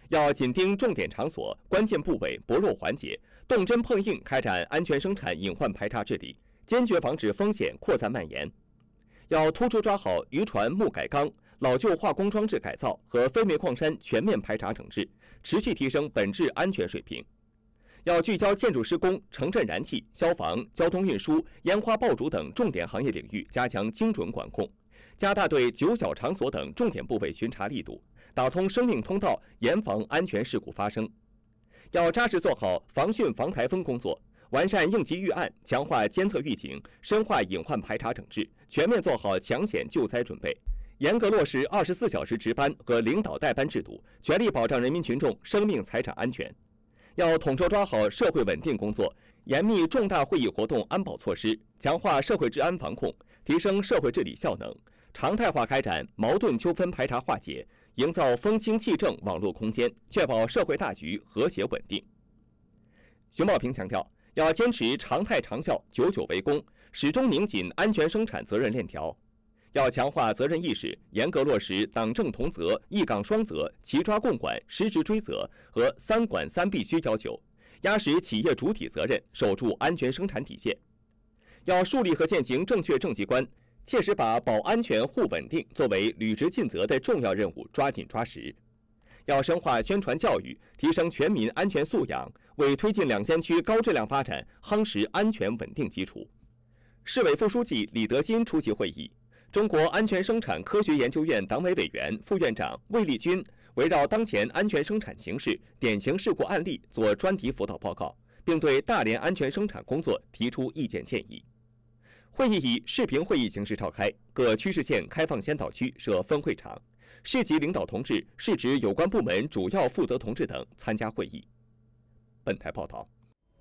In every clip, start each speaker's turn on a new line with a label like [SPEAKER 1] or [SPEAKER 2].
[SPEAKER 1] 要紧盯重点场所、关键部位、薄弱环节，动真碰硬开展安全生产隐患排查治理，坚决防止风险扩散蔓延。要突出抓好渔船木改钢、老旧化工装置改造和非煤矿山全面排查整治，持续提升本质安全水平。要聚焦建筑施工、城镇燃气、消防、交通运输、烟花爆竹等重点行业领域加强精准管控，加大对九小场所等重点部位巡查力度，打通生命通道，严防安全事故发生。要扎实做好防汛防台风工作，完善应急预案，强化监测预警，深化隐患排查整治，全面做好抢险救灾准备，严格落实24小时值班和领导带班制度，全力保障人民群众生命财产安全。要统筹抓好社会稳定工作，严密重大会议活动安保措施，强化社会治安防控，提升社会治理效能，常态化开展矛盾纠纷排查化解，营造风清气正网络空间，确保社会大局和谐稳定。熊茂平强调，要坚持常态长效、久久为功，始终拧紧安全生产责任链条。要强化责任意识，严格落实党政同责、一岗双责、齐抓共管、实质追责和3管3必须要求，压实企业主体责任，守住安全生产底线。要树立和践行正确政绩观，切实把保安全护稳定作为履职尽责的重要任务抓紧抓实。要深化宣传教育，提升全民安全素养，为推进2线区高质量发展夯实安全稳定基础。市委副书记李德新出席会议。中国安全生产科学研究院党委委员、副院长魏立军围绕当前安全生产形势、典型事故案例做专题辅导报告，并对大连安全生产工作提出意见建议。会议以视频会议形式召开，各区市县开放先导区设分会场，市级领导同志、市直有关部门主要负责同志等参加会议。本台报道。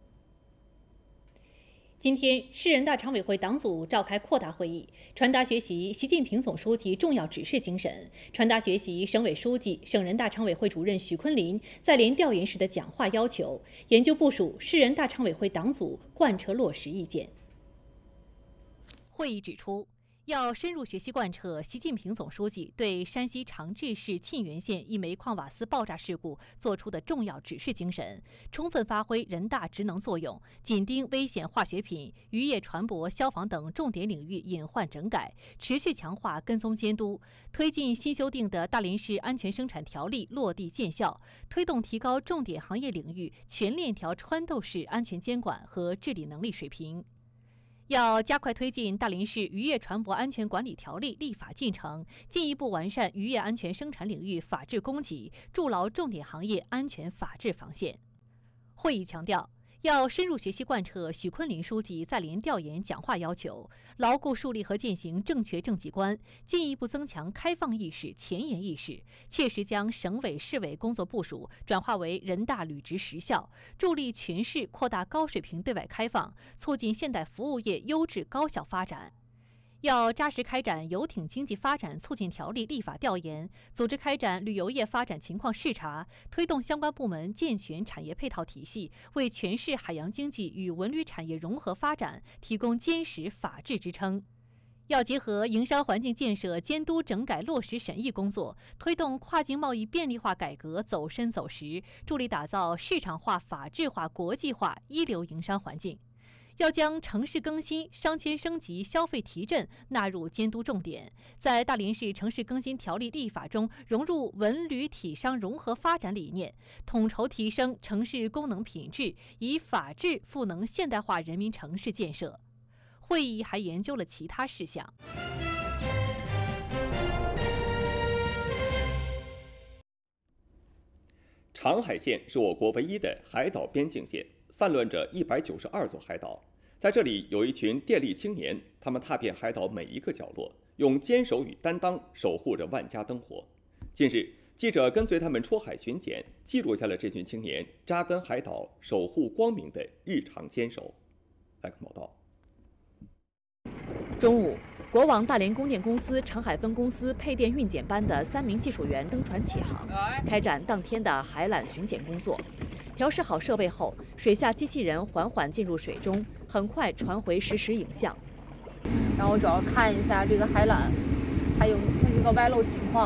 [SPEAKER 2] 今天，市人大常委会党组召开扩大会议，传达学习习近平总书记重要指示精神，传达学习省委书记、省人大常委会主任许昆林在连调研时的讲话要求，研究部署市人大常委会党组贯彻落实意见。会议指出，要深入学习贯彻习近平总书记对山西长治市沁源县一煤矿瓦斯爆炸事故作出的重要指示精神，充分发挥人大职能作用，紧盯危险化学品、渔业船舶、消防等重点领域隐患整改，持续强化跟踪监督，推进新修订的大连市安全生产条例落地见效，推动提高重点行业领域全链条穿透式安全监管和治理能力水平。要加快推进大连市渔业船舶安全管理条例立法进程，进一步完善渔业安全生产领域法治供给，筑牢重点行业安全法治防线。会议强调，要深入学习贯彻许昆林书记在连调研讲话要求，牢固树立和践行正确政绩观，进一步增强开放意识、前沿意识，切实将省委市委工作部署转化为人大履职实效，助力全市扩大高水平对外开放，促进现代服务业优质高效发展。要扎实开展游艇经济发展促进条例立法调研，组织开展旅游业发展情况视察，推动相关部门健全产业配套体系，为全市海洋经济与文旅产业融合发展提供坚实法治支撑。要结合营商环境建设监督整改落实审议工作，推动跨境贸易便利化改革走深走实，助力打造市场化、法治化、国际化一流营商环境。要将城市更新、商圈升级、消费提振纳入监督重点，在大连市城市更新条例立法中融入文旅体商融合发展理念，统筹提升城市功能品质，以法治赋能现代化人民城市建设。会议还研究了其他事项。
[SPEAKER 1] 长海县是我国唯一的海岛边境线，散乱着192座海岛。在这里有一群电力青年，他们踏遍海岛每一个角落，用坚守与担当守护着万家灯火。近日，记者跟随他们出海巡检，记录下了这群青年扎根海岛、守护光明的日常坚守。来看报道。
[SPEAKER 3] 中午，国网大连供电公司长海分公司配电运检班的3名技术员登船起航，开展当天的海缆巡检工作。调试好设备后，水下机器人缓缓进入水中，很快传回实时影像。
[SPEAKER 4] 然后主要看一下这个海缆，还有它这个歪漏情况，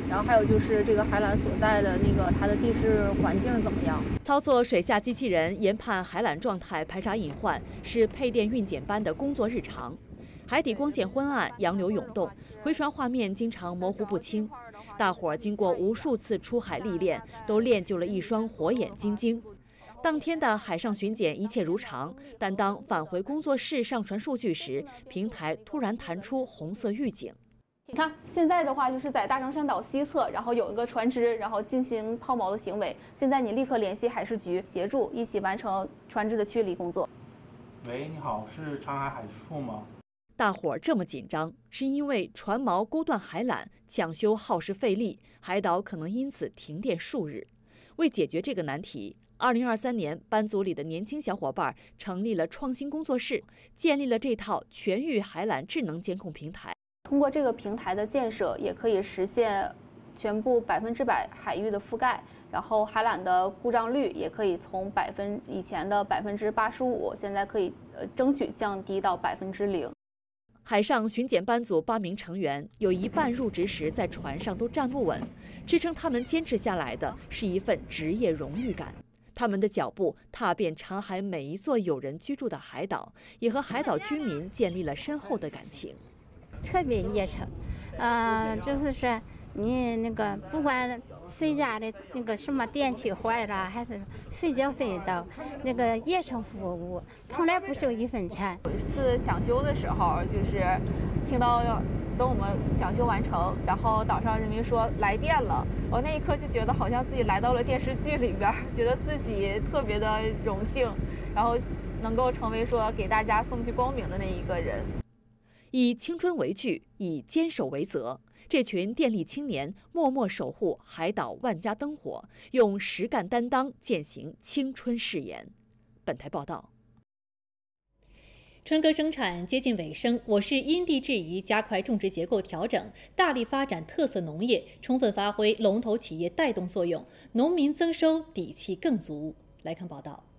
[SPEAKER 4] 然后还有就是这个海缆所在的那个它的地势环境怎么样。
[SPEAKER 3] 操作水下机器人研判海缆状态、排查隐患是配电运检班的工作日常。海底光线昏暗，洋流涌动，回船画面经常模糊不清。大伙儿经过无数次出海历练，都练就了一双火眼金睛。当天的海上巡检一切如常，但当返回工作室上传数据时，平台突然弹出红色预警。
[SPEAKER 4] 你看，现在的话就是在大长山岛西侧，然后有一个船只，然后进行抛锚的行为。现在你立刻联系海事局协助，一起完成船只的驱离工作。
[SPEAKER 5] 喂，你好，是长海海事处吗？
[SPEAKER 3] 大伙儿这么紧张，是因为船锚勾断海缆，抢修耗时费力，海岛可能因此停电数日。为解决这个难题，2023年班组里的年轻小伙伴成立了创新工作室，建立了这套全域海缆智能监控平台。
[SPEAKER 4] 通过这个平台的建设，也可以实现全部100%海域的覆盖，然后海缆的故障率也可以从以前的85%，现在可以争取降低到0%。
[SPEAKER 3] 海上巡检班组8名成员，有一半入职时在船上都站不稳，支撑他们坚持下来的是一份职业荣誉感。他们的脚步踏遍长海每一座有人居住的海岛，也和海岛居民建立了深厚的感情。
[SPEAKER 6] 特别热诚，就是说你那个不管谁家的那个什么电器坏了，还是睡觉睡到那个热诚服务，从来不收1分钱。
[SPEAKER 4] 有一次抢修的时候，就是听到等我们抢修完成，然后岛上人民说来电了，我那一刻就觉得好像自己来到了电视剧里边，觉得自己特别的荣幸，然后能够成为说给大家送去光明的那一个人。
[SPEAKER 3] 以青春为据，以坚守为责，这群电力青年默默守护海岛万家灯火，用实干担当践行青春誓言。本台报道。
[SPEAKER 2] 春耕生产接近尾声，我市因地制宜加快种植结构调整，大力发展特色农业，充分发挥龙头企业带动作用，农民增收底气更足。来看报道。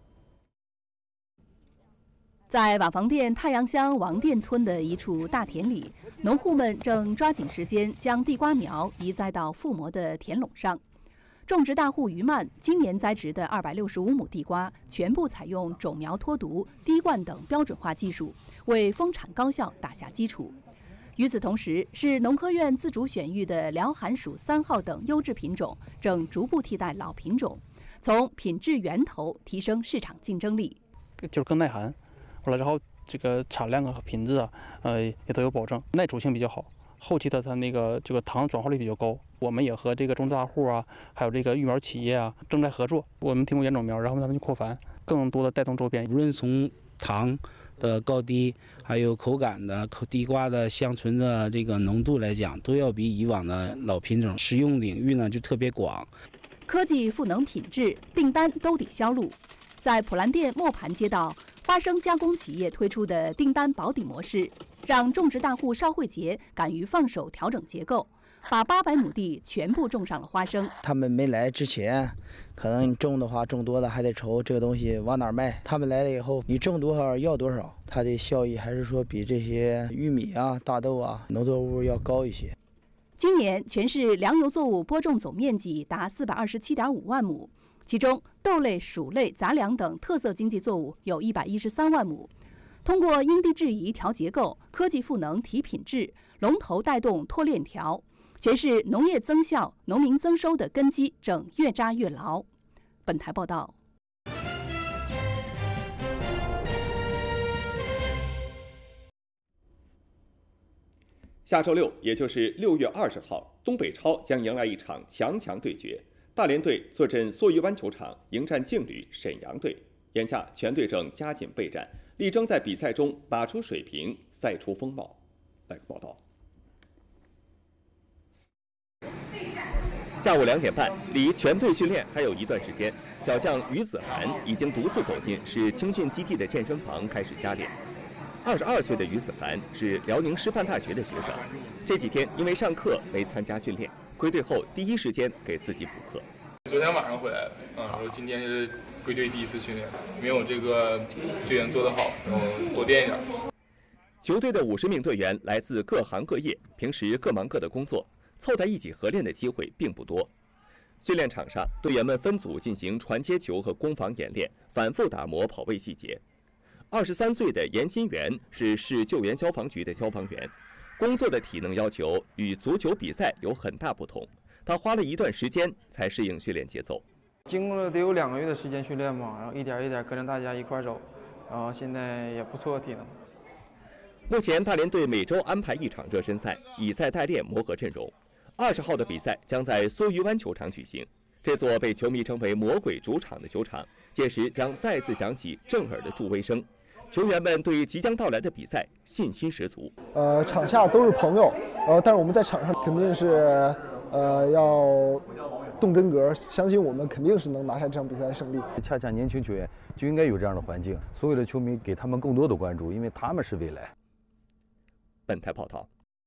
[SPEAKER 7] 在瓦房店太阳乡王店村的一处大田里，农户们正抓紧时间将地瓜苗移栽到覆膜的田垄上。种植大户于曼今年栽植的265亩地瓜，全部采用种苗脱毒、滴灌等标准化技术，为丰产高效打下基础。与此同时，市农科院自主选育的辽寒薯3号等优质品种正逐步替代老品种，从品质源头提升市场竞争力。
[SPEAKER 5] 就是更耐寒。完了之后，这个产量和品质啊，也都有保证，耐煮性比较好。后期的它那个这个糖转化率比较高。我们也和这个种植大户啊，还有这个育苗企业啊正在合作。我们提供原种苗，然后他们去扩繁，更多的带动周边。
[SPEAKER 8] 无论从糖的高低，还有口感的地瓜的香醇的这个浓度来讲，都要比以往的老品种。使用领域呢就特别广。
[SPEAKER 7] 科技赋能品质，订单兜底销路。在普兰店磨盘街道，花生加工企业推出的订单保底模式，让种植大户邵慧杰敢于放手调整结构，把800亩地全部种上了花生。
[SPEAKER 9] 他们没来之前，可能你种的话种多了还得愁这个东西往哪儿卖。他们来了以后，你种多少要多少，它的效益还是说比这些玉米啊、大豆啊农作物要高一些。
[SPEAKER 7] 今年全市粮油作物播种总面积达427.5万亩。其中，豆类、薯类、杂粮等特色经济作物有113万亩。通过因地制宜调结构、科技赋能提品质、龙头带动拖链条，全市农业增效、农民增收的根基正越扎越牢。本台报道。
[SPEAKER 1] 下周六，也就是6月20号，东北超将迎来一场强对决。大连队坐镇梭鱼湾球场迎战劲旅沈阳队，眼下全队正加紧备战，力争在比赛中打出水平，赛出风貌。来报道。下午2点半，离全队训练还有一段时间，小将于子涵已经独自走进市青训基地的健身房开始加练。22岁的于子涵是辽宁师范大学的学生，这几天因为上课没参加训练。归队后第一时间给自己补课。
[SPEAKER 10] 昨天晚上回来的，然后今天是归队第一次训练，没有这个队员做得好，然后多练一点。
[SPEAKER 1] 球队的50名队员来自各行各业，平时各忙各的工作。 凑在一起合练的机会并不多。训练场上，队员们分组进行传接球和攻防演练，反复打磨跑位细节。23岁的严新元是市救援消防局的消防员，工作的体能要求与足球比赛有很大不同，他花了一段时间才适应训练节奏。
[SPEAKER 11] 经过了得有2个月的时间训练嘛，然后一点一点跟着大家一块走，然后现在也不错体能。
[SPEAKER 1] 目前大连队每周安排1场热身赛，以赛代练磨合阵容。20号的比赛将在苏鱼湾球场举行，这座被球迷称为“魔鬼主场”的球场，届时将再次响起震耳的助威声。球员们对即将到来的比赛信心十足。
[SPEAKER 12] 场下都是朋友，但是我们在场上肯定是要动真格，相信我们肯定是能拿下这场比赛的胜利。
[SPEAKER 13] 恰恰年轻球员就应该有这样的环境，所有的球迷给他们更多的关注，因为他们是未来。
[SPEAKER 1] 本台报道。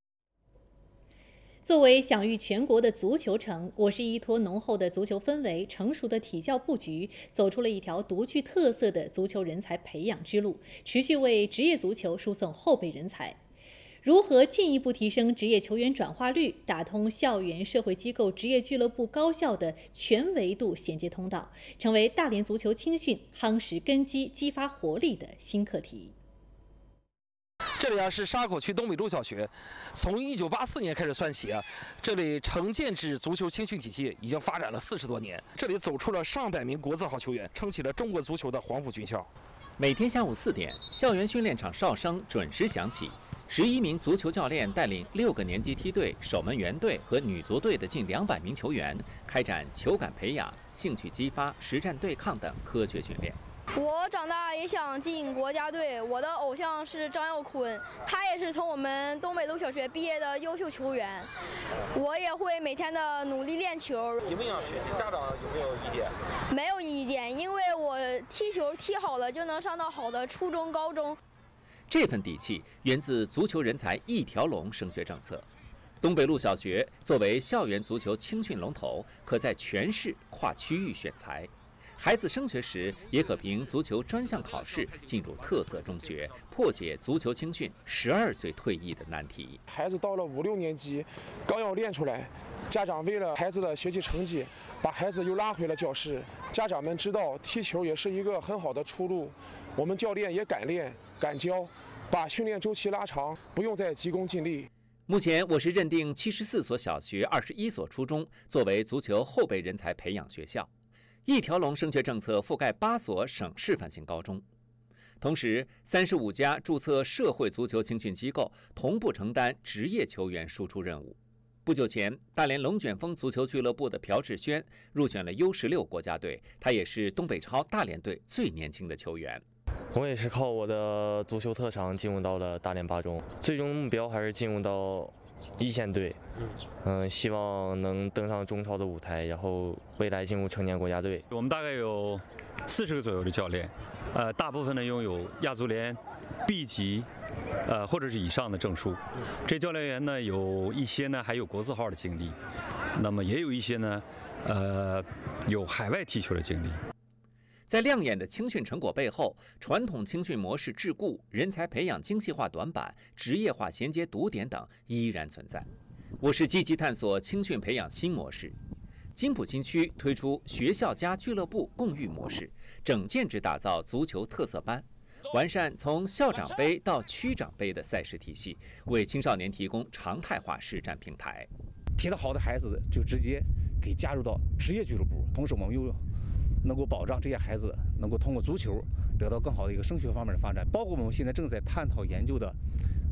[SPEAKER 2] 作为享誉全国的足球城，我市依托浓厚的足球氛围、成熟的体教布局，走出了一条独具特色的足球人才培养之路，持续为职业足球输送后备人才。如何进一步提升职业球员转化率，打通校园、社会机构、职业俱乐部、高校的全维度衔接通道，成为大连足球青训夯实根基、激发活力的新课题。
[SPEAKER 14] 这里是沙口区东北路小学，从1984年开始算起这里承建制足球青训体系已经发展了40多年。这里走出了上百名国字号球员，撑起了中国足球的黄埔军校。
[SPEAKER 15] 每天下午4点，校园训练场哨声准时响起，11名足球教练带领6个年级梯队、守门员队和女足队的近200名球员，开展球感培养、兴趣激发、实战对抗等科学训练。
[SPEAKER 16] 我长大也想进国家队，我的偶像是张耀坤，他也是从我们东北路小学毕业的优秀球员。我也会每天的努力练球。
[SPEAKER 14] 影不影响学习？家长有没有意见？
[SPEAKER 16] 没有意见，因为我踢球踢好了就能上到好的初中、高中。
[SPEAKER 15] 这份底气源自足球人才一条龙升学政策。东北路小学作为校园足球青训龙头，可在全市跨区域选材。孩子升学时也可凭足球专项考试进入特色中学，破解足球青训12岁退役的难题。
[SPEAKER 17] 孩子到了5、6年级，刚要练出来，家长为了孩子的学习成绩，把孩子又拉回了教室。家长们知道踢球也是一个很好的出路，我们教练也敢练敢教，把训练周期拉长，不用再急功近利。
[SPEAKER 15] 目前我市认定74所小学、21所初中作为足球后备人才培养学校。一条龙升学政策覆盖8所省示范性高中，同时35家注册社会足球青训机构同步承担职业球员输出任务。不久前，大连龙卷风足球俱乐部的朴智轩入选了 U16 国家队，他也是东北超大连队最年轻的球员。
[SPEAKER 18] 我也是靠我的足球特长进入到了大连8中，最终目标还是进入到1线队，希望能登上中超的舞台，然后未来进入成年国家队。
[SPEAKER 19] 我们大概有40个左右的教练，大部分呢拥有亚足联 B 级，或者是以上的证书。这教练员呢，有一些呢还有国字号的经历，那么也有一些呢，有海外踢球的经历。
[SPEAKER 15] 在亮眼的青训成果背后，传统青训模式桎梏、人才培养精细化短板、职业化衔接堵点等依然存在。我市积极探索青训培养新模式。金浦新区推出学校加俱乐部共育模式，整建制打造足球特色班，完善从校长杯到区长杯的赛事体系，为青少年提供常态化实战平台。
[SPEAKER 20] 踢得好的孩子就直接给加入到职业俱乐部，同时我们又能够保障这些孩子能够通过足球得到更好的一个升学方面的发展，包括我们现在正在探讨研究的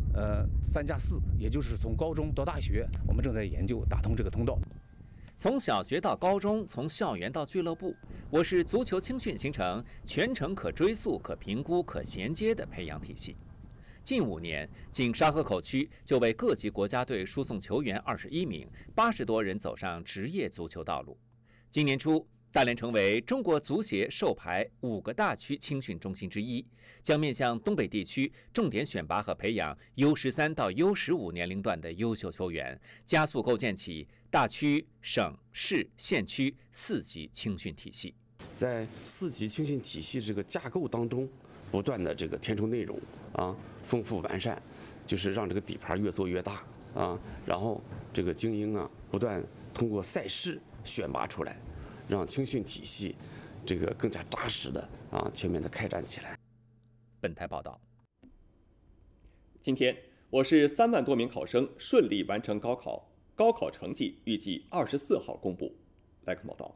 [SPEAKER 20] 3+4，也就是从高中到大学，我们正在研究打通这个通道。
[SPEAKER 15] 从小学到高中，从校园到俱乐部，我市足球青训形成全程可追溯、可评估、可衔接的培养体系。近5年，仅沙河口区就为各级国家队输送球员21名，80多人走上职业足球道路。今年初，大连成为中国足协授牌5个大区青训中心之一，将面向东北地区重点选拔和培养 U13到 U15年龄段的优秀球员，加速构建起大区、省、市、县区4级青训体系。
[SPEAKER 21] 在4级青训体系这个架构当中，不断的这个填充内容丰富完善，就是让这个底盘越做越大， 啊，然后这个精英啊不断通过赛事选拔出来，让青训体系这个更加扎实的全面的开展起来。
[SPEAKER 15] 本台报道。
[SPEAKER 1] 今天，我市3万多名考生顺利完成高考，高考成绩预计24号公布。来看报道。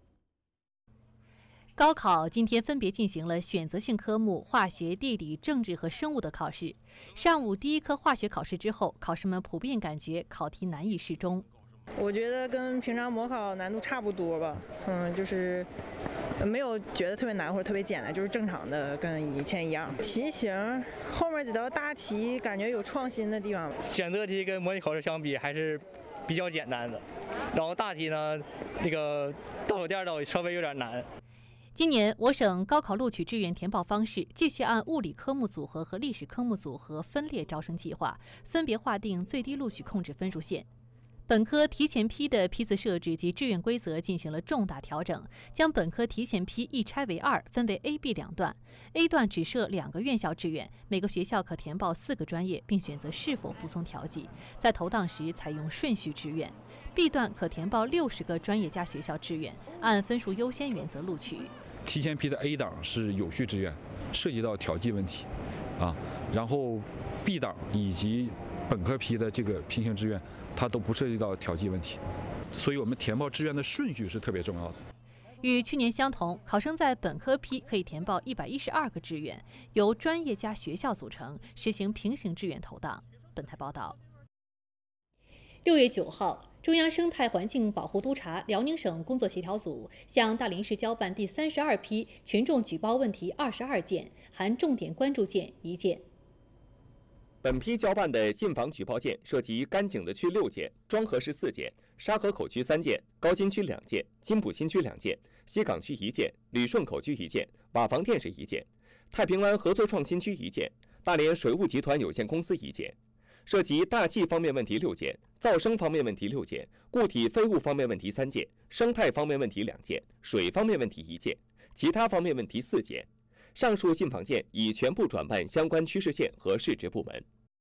[SPEAKER 2] 高考今天分别进行了选择性科目化学、地理、政治和生物的考试。上午第一科化学考试之后，考生们普遍感觉考题难易适中。
[SPEAKER 6] 我觉得跟平常模考难度差不多吧，就是没有觉得特别难或者特别简单，就是正常的，跟以前一样。题型后面几道大题感觉有创新的地方。
[SPEAKER 22] 选择题跟模拟考试相比还是比较简单的，然后大题呢，那个倒数第2道稍微有点难。
[SPEAKER 2] 今年我省高考录取志愿填报方式继续按物理科目组合和历史科目组合分列招生计划，分别划定最低录取控制分数线。本科提前批的批次设置及志愿规则进行了重大调整，将本科提前批一拆为2，分为 A、B 两段。A 段只设2个院校志愿，每个学校可填报4个专业，并选择是否服从调剂，在投档时采用顺序志愿。B 段可填报60个专业加学校志愿，按分数优先原则录取。
[SPEAKER 23] 提前批的 A 档是有序志愿，涉及到调剂问题，然后 B 档以及本科批的这个平行志愿，它都不涉及到调剂问题，所以我们填报志愿的顺序是特别重要的。
[SPEAKER 2] 与去年相同，考生在本科批可以填报112个志愿，由专业加学校组成，实行平行志愿投档。本台报道。6月9号，中央生态环境保护督察辽宁省工作协调组向大连市交办第32批群众举报问题22件，含重点关注件1件。
[SPEAKER 1] 本批交办的信访举报件涉及甘井子区6件、庄河市4件、沙河口区3件、高新区2件、金浦新区2件、西岗区1件、旅顺口区1件、瓦房店市1件、太平湾合作创新区1件、大连水务集团有限公司1件。涉及大气方面问题6件，噪声方面问题6件，固体废物方面问题3件，生态方面问题2件，水方面问题1件，其他方面问题4件。上述信访件已全部转办相关区市县和市直部门。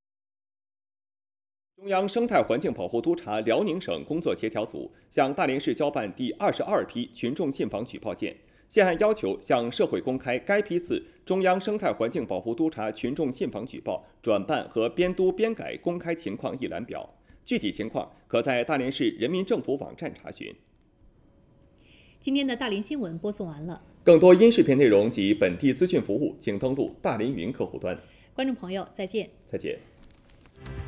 [SPEAKER 1] 中央生态环境保护督察辽宁省工作协调组向大连市交办第22批群众信访举报件，现按要求向社会公开该批次中央生态环境保护督察群众信访举报转办和编督编改公开情况一览表，具体情况可在大连市人民政府网站查询。
[SPEAKER 2] 今天的大连新闻播送完了，
[SPEAKER 1] 更多音视频内容及本地资讯服务，请登录大连云客户端。
[SPEAKER 2] 观众朋友，再见。
[SPEAKER 1] 再见。